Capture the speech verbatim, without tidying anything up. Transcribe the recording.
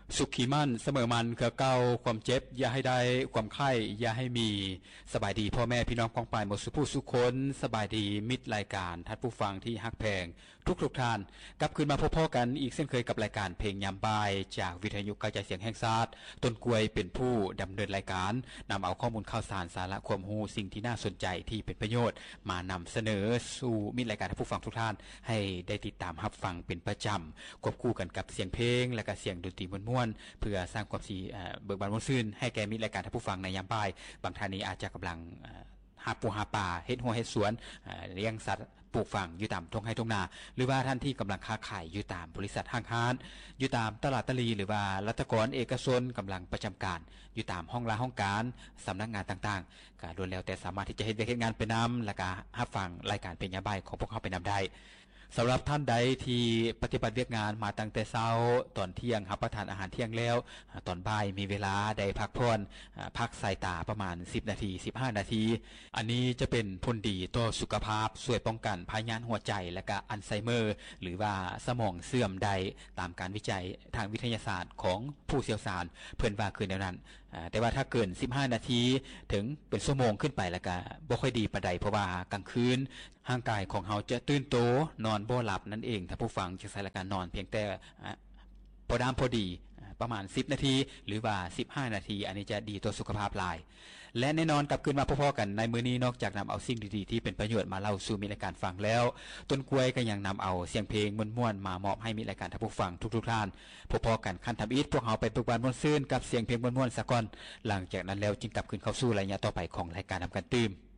สุขีมั่นเสมอมันเคือเก้าความเจ็บอย่าให้ได้ความไข้อย่าให้มีสบายดีพ่อแม่พี่น้องกองปลายหมดสุผู้สุคนสบายดีมิตรรายการท่านผู้ฟังที่ฮักแพงทุกทุกท่านกลับคืนมาพบพ่อกันอีกเช่นเคยกับรายการเพลงยามบ่ายจากวิทยุกระจายเสียงแห่งชาติต้นกล้วยเป็นผู้ดำเนินรายการนำเอาข้อมูลข่าวสารสาระความรู้สิ่งที่น่าสนใจที่เป็นประโยชน์มานำเสนอสู่มิตรรายการท่านผู้ฟังทุกท่านให้ได้ติดตามรับฟังเป็นประจำควบคู่กันกับเสียงเพลงและก็เสียงดนตรีม่วนๆเพื่อสร้างความสีเบิกบานม่วนซื่นให้แก่มิตรรายการท่านผู้ฟังในยามบ่ายบางท่านนี้อาจจะกำลังหาปูหาป่าเฮ็ดหัวเฮ็ดสวนเลี้ยงสัตว์ปลูกฝังอยู่ตามทุ่งไร่ทุ่งนาหรือว่าท่านที่กำลังค้าขายอยู่ตามบริษัทห้างร้านอยู่ตามตลาดตลีหรือว่ารัฐกรเอกชนกำลังประจำการอยู่ตามห้องลาห้องการสำนักงานต่างๆก็ล้วนแล้วแต่สามารถที่จะเฮ็ดเวียกเฮ็ดงานไปนำและก็รับฟังรายการเป็นยามบ่ายของพวกเขาไปนำได้สำหรับท่านใดที่ปฏิบัติเวียกงานมาตั้งแต่เช้าตอนเที่ยงรับประทานอาหารเที่ยงแล้วตอนบ่ายมีเวลาได้พักผ่อนพักสายตาประมาณสิบนาทีสิบห้านาทีอันนี้จะเป็นผลดีต่อสุขภาพช่วยป้องกันพยาธิหัวใจและก็อัลไซเมอร์หรือว่าสมองเสื่อมได้ตามการวิจัยทางวิทยาศาสตร์ของผู้เชี่ยวชาญเพิ่นว่าคือแนวนั้นแต่ว่าถ้าเกินสิบห้านาทีถึงเป็นชั่วโมงขึ้นไปแล้วก็บ่ค่อยดีปานใดเพราะว่ากลางคืนร่างกายของเฮาจะตื่นโตนอนบ่หลับนั่นเองถ้าผู้ฟังจะใช้ละการนอนเพียงแต่พอดามพอดีประมาณสิบนาทีหรือว่าสิบห้านาทีอันนี้จะดีต่อสุขภาพหลายและแน่นอนกลับคืนมาพอๆกันในมื้อนี้นอกจากนำเอาสิ่งดีๆที่เป็นประโยชน์มาเล่าสู่มิตรรายการฟังแล้วต้นกล้วยก็ยังนำเอาเสียงเพลงม่วนๆมามอบให้มิตรรายการท่านผู้ฟังทุกๆท่านพอๆกันคันทำอีทพวกเฮาไปปรึกบานม่วนซื่นกับเสียงเพลงม่วนๆซะก่อนหลังจากนั้นแล้วจึงกลับคืนเข้าสู่รายการต่อไปของรายการทำกันตื่ม